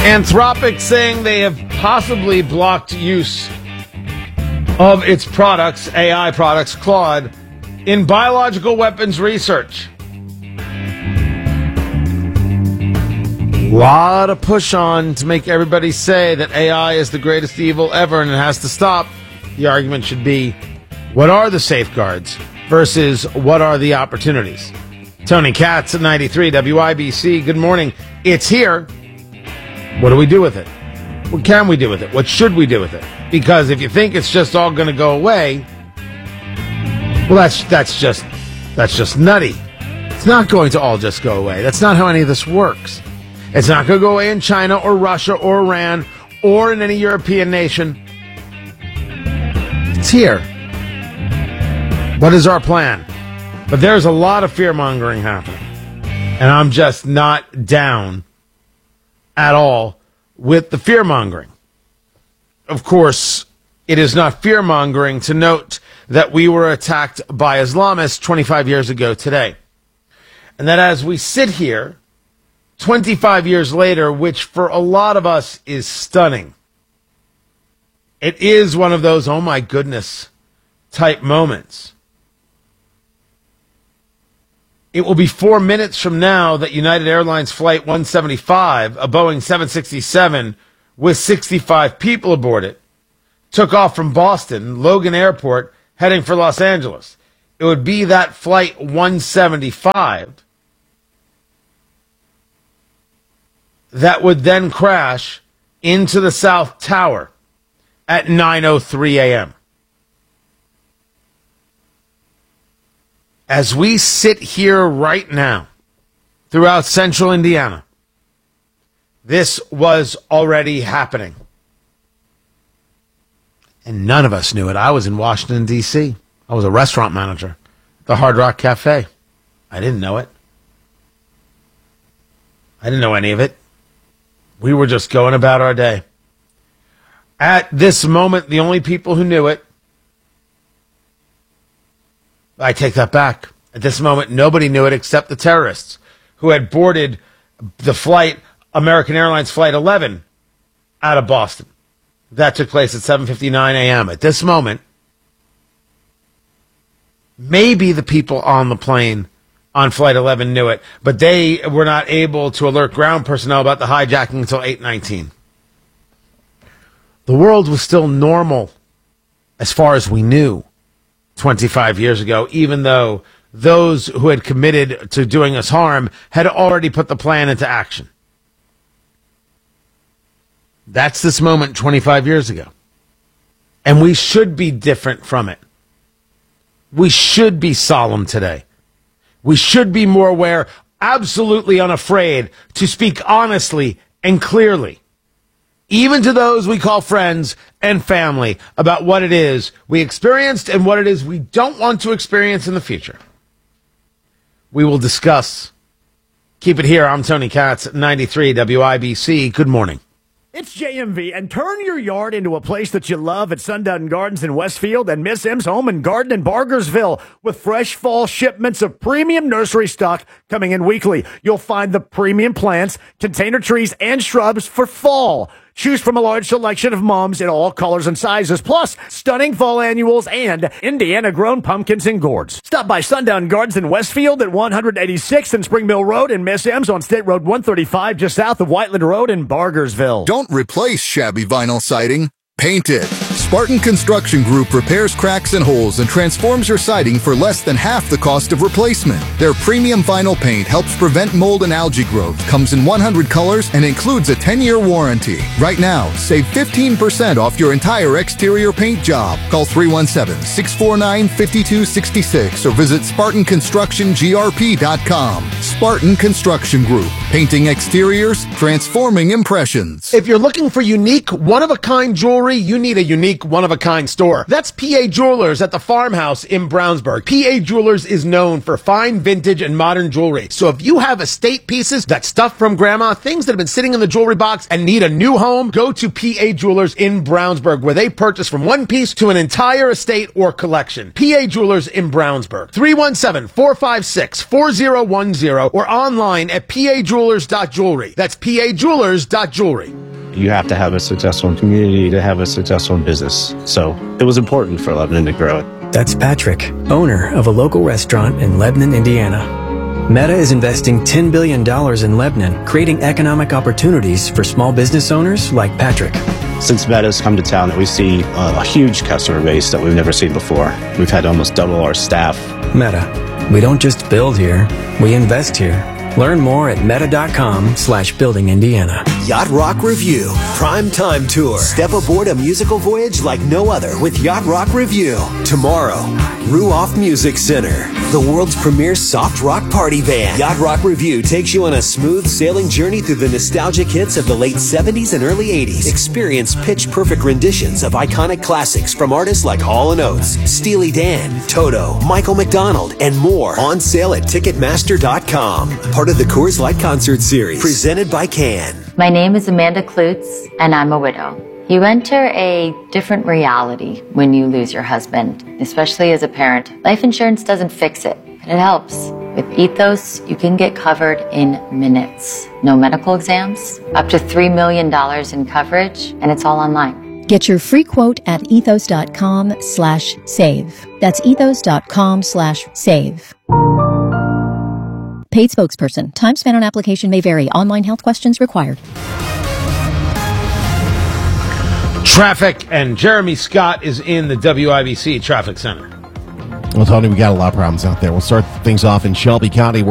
Anthropic saying they have possibly blocked use of its products, AI products, Claude, in biological weapons research. A lot of push on to make everybody say that AI is the greatest evil ever and it has to stop. The argument should be, what are the safeguards versus what are the opportunities? Tony Katz at 93 WIBC. Good morning. It's here. What do we do with it? What can we do with it? What should we do with it? Because if you think it's just all going to go away, well, that's just nutty. It's not going to all just go away. That's not how any of this works. It's not going to go away in China or Russia or Iran or in any European nation. It's here. What is our plan? But there's a lot of fear-mongering happening. And I'm just not down at all with the fear-mongering. Of course, it is not fear-mongering to note that we were attacked by Islamists 25 years ago today. And that as we sit here, 25 years later, which for a lot of us is stunning, it is one of those, oh my goodness, type moments. It will be 4 minutes from now that United Airlines Flight 175, a Boeing 767 with 65 people aboard it, took off from Boston, Logan Airport, heading for Los Angeles. It would be that Flight 175 that would then crash into the South Tower at 9:03 a.m. As we sit here right now throughout central Indiana, this was already happening. And none of us knew it. I was in Washington, D.C. I was a restaurant manager at the Hard Rock Cafe. I didn't know it. I didn't know any of it. We were just going about our day. At this moment, the only people who knew it, I take that back. At this moment, nobody knew it except the terrorists who had boarded the flight, American Airlines Flight 11, out of Boston. That took place at 7:59 a.m. At this moment, maybe the people on the plane on Flight 11 knew it, but they were not able to alert ground personnel about the hijacking until 8:19. The world was still normal as far as we knew 25 years ago, even though those who had committed to doing us harm had already put the plan into action. That's this moment 25 years ago. And we should be different from it. We should be solemn today. We should be more aware, absolutely unafraid to speak honestly and clearly, even to those we call friends and family, about what it is we experienced and what it is we don't want to experience in the future. We will discuss. Keep it here. I'm Tony Katz, 93 WIBC. Good morning. It's JMV, and turn your yard into a place that you love at Sundown Gardens in Westfield and Miss M's Home and Garden in Bargersville with fresh fall shipments of premium nursery stock coming in weekly. You'll find the premium plants, container trees, and shrubs for fall. Choose from a large selection of mums in all colors and sizes, plus stunning fall annuals and Indiana-grown pumpkins and gourds. Stop by Sundown Gardens in Westfield at 186th and Spring Mill Road and Miss M's on State Road 135 just south of Whiteland Road in Bargersville. Don't replace shabby vinyl siding. Paint it. Spartan Construction Group repairs cracks and holes and transforms your siding for less than half the cost of replacement. Their premium vinyl paint helps prevent mold and algae growth, comes in 100 colors, and includes a 10-year warranty. Right now, save 15% off your entire exterior paint job. Call 317-649-5266 or visit SpartanConstructionGRP.com. Spartan Construction Group. Painting exteriors, transforming impressions. If you're looking for unique, one-of-a-kind jewelry, you need a unique unique, one-of-a-kind store. That's PA Jewelers at the Farmhouse in Brownsburg. PA Jewelers is known for fine vintage and modern jewelry. So if you have estate pieces, that stuff from grandma, things that have been sitting in the jewelry box and need a new home, go to PA Jewelers in Brownsburg, where they purchase from one piece to an entire estate or collection. PA Jewelers in Brownsburg. 317-456-4010 or online at pajewelers.jewelry. That's pajewelers.jewelry. You have to have a successful community to have a successful business. So it was important for Lebanon to grow it. That's Patrick, owner of a local restaurant in Lebanon, Indiana. Meta is investing $10 billion in Lebanon, creating economic opportunities for small business owners like Patrick. Since Meta's come to town, we see a huge customer base that we've never seen before. We've had to almost double our staff. Meta. We don't just build here, we invest here. Learn more at meta.com/building Indiana. Yacht Rock Review, Prime Time Tour. Step aboard a musical voyage like no other with Yacht Rock Review. Tomorrow, Ruoff Music Center, the world's premier soft rock party band. Yacht Rock Review takes you on a smooth sailing journey through the nostalgic hits of the late 70s and early 80s. Experience pitch-perfect renditions of iconic classics from artists like Hall & Oates, Steely Dan, Toto, Michael McDonald, and more. On sale at Ticketmaster.com. Part of the Coors Light Concert Series, presented by Can. My name is Amanda Klutz, and I'm a widow. You enter a different reality when you lose your husband, especially as a parent. Life insurance doesn't fix it, but it helps. With Ethos, you can get covered in minutes. No medical exams, up to $3 million in coverage, and it's all online. Get your free quote at ethos.com/save. That's ethos.com/save. Paid spokesperson. Time spent on application may vary. Online health questions required. Traffic, and Jeremy Scott is in the WIBC Traffic Center. Well, Tony, we got a lot of problems out there. We'll start things off in Shelby County.